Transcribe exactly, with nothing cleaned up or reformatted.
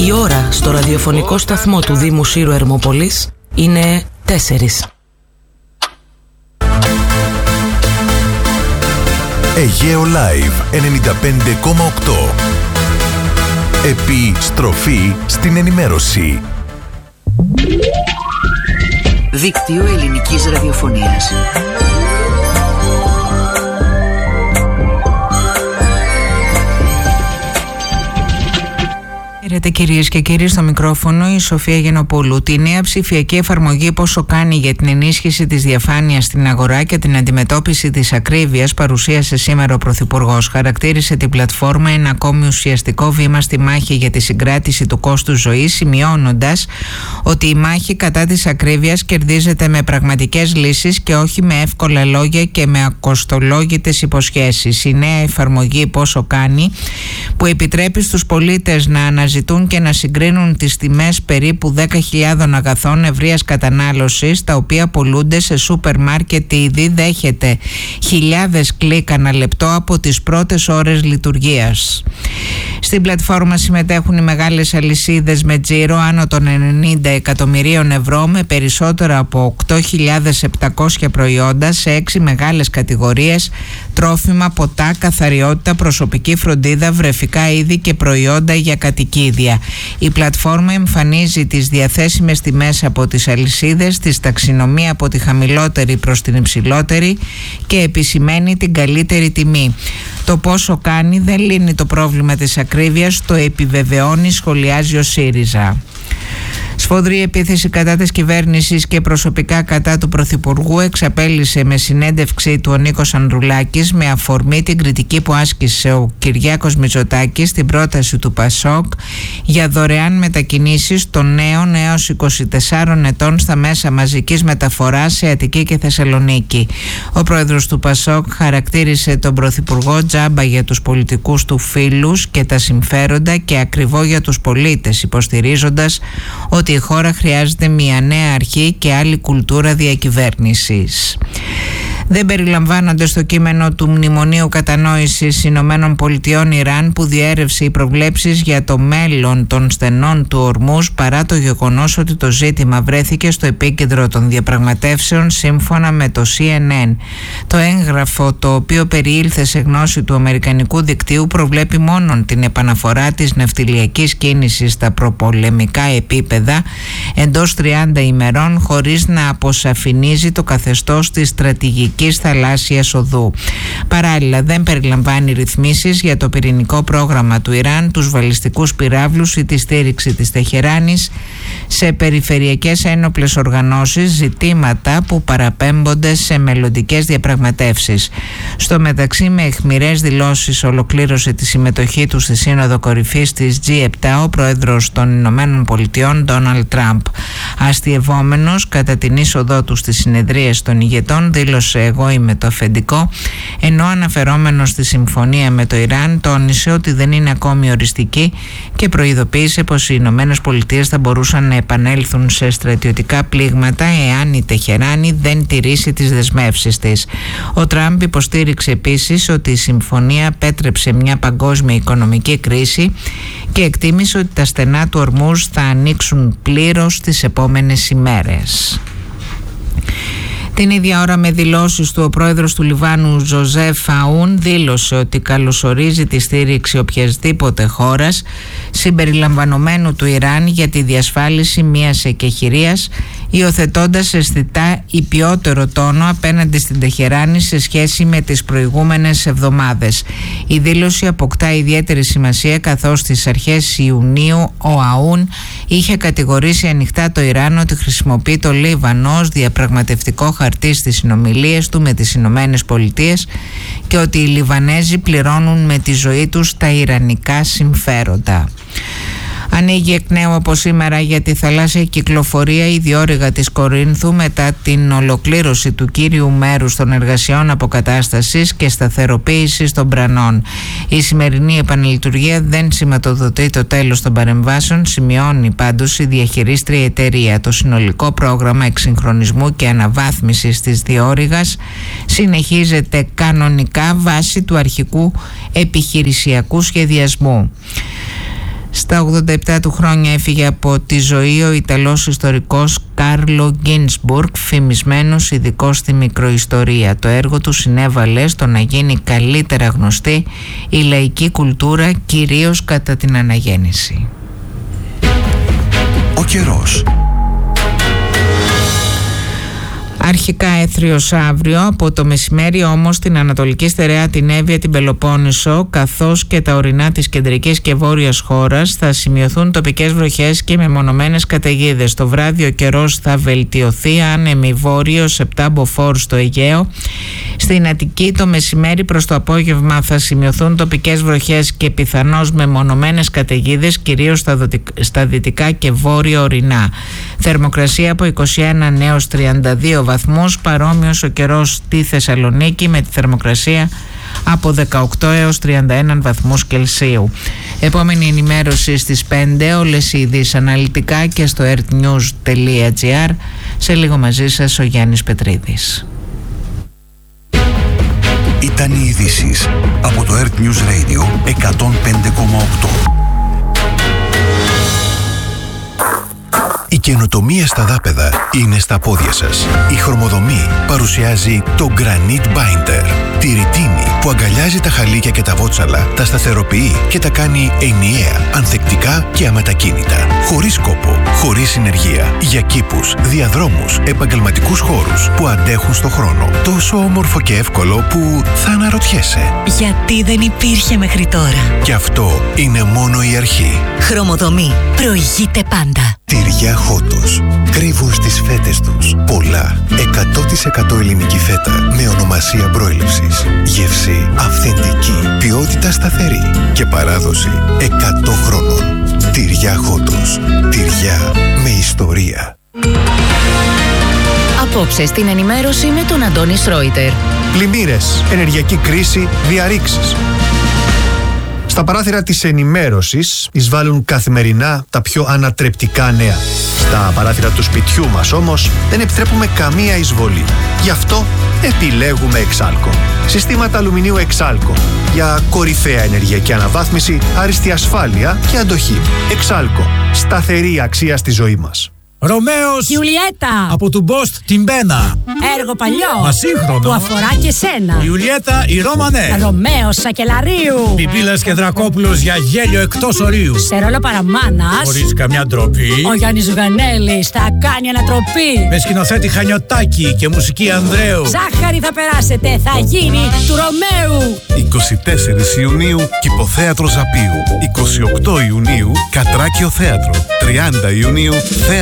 Η ώρα στο ραδιοφωνικό σταθμό του Δήμου Σύρου Ερμόπολης είναι τέσσερις. Αιγαίο Live ενενήντα πέντε κόμμα οκτώ. Επιστροφή στην ενημέρωση. Δίκτυο ελληνικής ραδιοφωνίας. Χαίρετε κυρίες και κύριοι, στο μικρόφωνο η Σοφία Γενοπούλου. Τη νέα ψηφιακή εφαρμογή «Πόσο κάνει» για την ενίσχυση της διαφάνειας στην αγορά και την αντιμετώπιση της ακρίβειας παρουσίασε σήμερα ο Πρωθυπουργός. Χαρακτήρισε την πλατφόρμα ένα ακόμη ουσιαστικό βήμα στη μάχη για τη συγκράτηση του κόστους ζωής, σημειώνοντας ότι η μάχη κατά της ακρίβειας κερδίζεται με πραγματικές λύσεις και όχι με εύκολα λόγια και με ακοστολόγητες υποσχέσεις. Η νέα εφαρμογή «Πόσο κάνει», που επιτρέπει στους πολίτες να αναζητήσουν ζητούν και να συγκρίνουν τις τιμές περίπου δέκα χιλιάδες αγαθών ευρείας κατανάλωσης, τα οποία πολλούνται σε σούπερ μάρκετ ήδη, δέχεται χιλιάδες κλικ ανά λεπτό από τις πρώτες ώρες λειτουργίας. Στην πλατφόρμα συμμετέχουν οι μεγάλες αλυσίδες με τζίρο άνω των ενενήντα εκατομμυρίων ευρώ, με περισσότερα από οκτώ χιλιάδες επτακόσια προϊόντα σε έξι μεγάλες κατηγορίες: τρόφιμα, ποτά, καθαριότητα, προσωπική φροντίδα, βρεφικά είδη και προϊόντα για κατοικίδια. Η πλατφόρμα εμφανίζει τις διαθέσιμες τιμές από τις αλυσίδες, της ταξινομία από τη χαμηλότερη προς την υψηλότερη και επισημαίνει την καλύτερη τιμή. Το πόσο κάνει δεν λύνει το πρόβλημα της ακρίβειας, το επιβεβαιώνει, σχολιάζει ο ΣΥΡΙΖΑ. Σφοδρή επίθεση κατά της κυβέρνησης και προσωπικά κατά του Πρωθυπουργού εξαπέλυσε με συνέντευξή του ο Νίκος Ανδρουλάκης με αφορμή την κριτική που άσκησε ο Κυριάκος Μητσοτάκης στην πρόταση του ΠΑΣΟΚ για δωρεάν μετακινήσεις των νέων έως είκοσι τεσσάρων ετών στα μέσα μαζικής μεταφοράς σε Αττική και Θεσσαλονίκη. Ο πρόεδρος του ΠΑΣΟΚ χαρακτήρισε τον Πρωθυπουργό τζάμπα για τους πολιτικούς του φίλους και τα συμφέροντα και ακριβό για τους πολίτες, υποστηρίζοντας ότι η χώρα χρειάζεται μια νέα αρχή και άλλη κουλτούρα διακυβέρνησης. Δεν περιλαμβάνονται στο κείμενο του Μνημονίου Κατανόησης Ηνωμένων Πολιτειών Ιράν, που διέρευσε οι προβλέψεις για το μέλλον των στενών του Ορμούζ, παρά το γεγονός ότι το ζήτημα βρέθηκε στο επίκεντρο των διαπραγματεύσεων, σύμφωνα με το σι εν εν. Το έγγραφο, το οποίο περιήλθε σε γνώση του αμερικανικού δικτύου, προβλέπει μόνον την επαναφορά της ναυτιλιακής κίνησης στα προπολεμικά επίπεδα εντός τριάντα ημερών, χωρίς να αποσαφηνίζει το καθεστώς της στρατηγικής θαλάσσιας οδού. Παράλληλα, δεν περιλαμβάνει ρυθμίσεις για το πυρηνικό πρόγραμμα του Ιράν, τους βαλιστικούς πυράβλους ή τη στήριξη της Τεχεράνης σε περιφερειακές ένοπλες οργανώσεις, ζητήματα που παραπέμπονται σε μελλοντικές διαπραγματεύσεις. Στο μεταξύ, με αιχμηρές δηλώσεις ολοκλήρωσε τη συμμετοχή του στη Σύνοδο Κορυφής της τζι επτά ο πρόεδρος των Ηνωμένων Πολιτειών Ντόναλντ Τραμπ. Αστειευόμενος κατά την είσοδό του στις συνεδρίες των ηγετών, δήλωσε «Εγώ είμαι το αφεντικό», ενώ αναφερόμενος στη συμφωνία με το Ιράν τόνισε ότι δεν είναι ακόμη οριστική και προειδοποίησε πως οι Ηνωμένες Πολιτείες θα μπορούσαν να επανέλθουν σε στρατιωτικά πλήγματα εάν η Τεχεράνη δεν τηρήσει τις δεσμεύσεις της. Ο Τραμπ υποστήριξε επίσης ότι η συμφωνία πέτρεψε μια παγκόσμια οικονομική κρίση και εκτίμησε ότι τα στενά του Ορμούζ θα ανοίξουν πλήρως τις επόμενες ημέρες. Την ίδια ώρα, με δηλώσεις του, ο πρόεδρος του Λιβάνου Ζωζέφ Αούν δήλωσε ότι καλωσορίζει τη στήριξη οποιασδήποτε χώρας, συμπεριλαμβανομένου του Ιράν, για τη διασφάλιση μιας εκεχηρίας, υιοθετώντας αισθητά υπιότερο τόνο απέναντι στην Τεχεράνη σε σχέση με τις προηγούμενες εβδομάδες. Η δήλωση αποκτά ιδιαίτερη σημασία, καθώς στις αρχές Ιουνίου ο Αούν είχε κατηγορήσει ανοιχτά το Ιράν ότι χρησιμοποιεί το Λίβανο ως διαπραγματευτικό χαρτί στις συνομιλίες του με τις Ηνωμένες Πολιτείες και ότι οι Λιβανέζοι πληρώνουν με τη ζωή τους τα ιρανικά συμφέροντα. Ανοίγει εκ νέου από σήμερα για τη θαλάσσια κυκλοφορία η διόρυγα της Κορίνθου μετά την ολοκλήρωση του κύριου μέρους των εργασιών αποκατάστασης και σταθεροποίησης των Πρανών. Η σημερινή επαναλειτουργία δεν σηματοδοτεί το τέλος των παρεμβάσεων, σημειώνει πάντως η διαχειρίστρια εταιρεία. Το συνολικό πρόγραμμα εξυγχρονισμού και αναβάθμισης της διόρυγας συνεχίζεται κανονικά βάσει του αρχικού επιχειρησιακού σχεδιασμού. Στα ογδόντα επτά του χρόνια έφυγε από τη ζωή ο Ιταλός ιστορικός Κάρλο Γκίνσμπουργκ, φημισμένος ειδικός στη μικροϊστορία. Το έργο του συνέβαλε στο να γίνει καλύτερα γνωστή η λαϊκή κουλτούρα, κυρίως κατά την αναγέννηση. Ο καιρός. Αρχικά έθριος αύριο, από το μεσημέρι όμως στην Ανατολική Στερεά, την Εύβοια, την Πελοπόννησο καθώς και τα ορεινά της κεντρικής και βόρειας χώρας θα σημειωθούν τοπικές βροχές και μεμονωμένες καταιγίδες. Το βράδυ ο καιρός θα βελτιωθεί, άνεμη βόρειος επτά μποφόρ στο Αιγαίο. Στην Αττική το μεσημέρι προς το απόγευμα θα σημειωθούν τοπικές βροχές και πιθανώς μεμονωμένες καταιγίδες, κυρίως στα, δοτικ... στα δυτικά και βόρεια ορεινά. Θερμοκρασία από είκοσι ένα έως τριάντα δύο βαθμούς, παρόμοιος ο καιρός στη Θεσσαλονίκη με τη θερμοκρασία από δεκαοκτώ έως τριάντα ένα βαθμούς Κελσίου. Επόμενη ενημέρωση στις πέντε, όλες οι ειδήσεις αναλυτικά και στο earthnews τελεία gr. Σε λίγο μαζί σας ο Γιάννης Πετρίδης. Ήταν οι ειδήσεις από το Earth News Radio εκατόν πέντε κόμμα οκτώ. Η καινοτομία στα δάπεδα είναι στα πόδια σας. Η Χρωμοδομή παρουσιάζει το Granite Binder. Τη ρητίνη που αγκαλιάζει τα χαλίκια και τα βότσαλα, τα σταθεροποιεί και τα κάνει ενιαία, ανθεκτικά και αμετακίνητα. Χωρίς κόπο, χωρίς συνεργεία. Για κήπους, διαδρόμους, επαγγελματικούς χώρους που αντέχουν στο χρόνο. Τόσο όμορφο και εύκολο που θα αναρωτιέσαι. Γιατί δεν υπήρχε μέχρι τώρα. Και αυτό είναι μόνο η αρχή. Χρωμοδομή. Προηγείται πάντα. Τυριά Χότος. Κρύβουν στις φέτες τους πολλά. εκατό τοις εκατό ελληνική φέτα με ονομασία προέλευσης. Γεύση αυθεντική. Ποιότητα σταθερή. Και παράδοση εκατό χρόνων. Τυριά Χότος. Τυριά με ιστορία. Απόψε στην ενημέρωση με τον Αντώνη Σρόιτερ. Πλημμύρες, ενεργειακή κρίση, διαρρήξεις. Στα παράθυρα της ενημέρωσης εισβάλλουν καθημερινά τα πιο ανατρεπτικά νέα. Στα παράθυρα του σπιτιού μας όμως δεν επιτρέπουμε καμία εισβολή. Γι' αυτό επιλέγουμε Εξάλκο. Συστήματα αλουμινίου Εξάλκο για κορυφαία ενεργειακή αναβάθμιση, άριστη ασφάλεια και αντοχή. Εξάλκο. Σταθερή αξία στη ζωή μας. Ρωμαίος Ιουλιέτα από του Μπόστ την Μπένα. Έργο παλιό Μα σύγχρονο που αφορά και σένα. Ιουλιέτα η Ρώμανε. Ρωμαίος Σακελαρίου. Πιπίλας και Δρακόπουλος για γέλιο εκτός ορίου. Σε ρόλο παραμάνας, χωρίς καμιά ντροπή, ο Γιάννης Ζουγανέλης θα κάνει ανατροπή. με σκηνοθέτη Χανιωτάκη και μουσική Ανδρέου. Ζάχαρη θα περάσετε, θα γίνει του Ρωμαίου. είκοσι τέσσερις Ιουνίου Κηποθέατρο Ζαπίου. είκοσι οκτώ Ιουνίου Κατράκιο Θέατρο. τριάντα Ιουνίου Θέατρο